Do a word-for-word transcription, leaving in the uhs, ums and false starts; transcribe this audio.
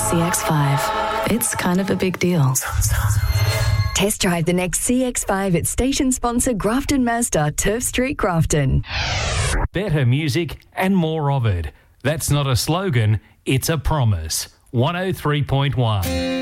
C X five. It's kind of a big deal. Test drive the next C X five at station sponsor Grafton Mazda, Turf Street, Grafton. Better music and more of it. That's not a slogan, it's a promise. one oh three point one.